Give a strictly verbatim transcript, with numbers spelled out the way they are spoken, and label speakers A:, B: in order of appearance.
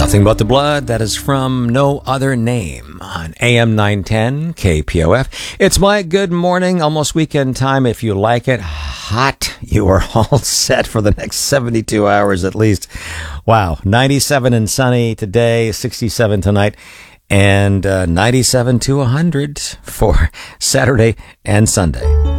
A: Nothing But the Blood, that is from No Other Name on A M nine ten K P O F. It's my good morning, almost weekend time if you like it. Hot. You are all set for the next seventy-two hours at least. Wow. ninety-seven and sunny today, sixty-seven tonight, and uh, ninety-seven to one hundred for Saturday and Sunday.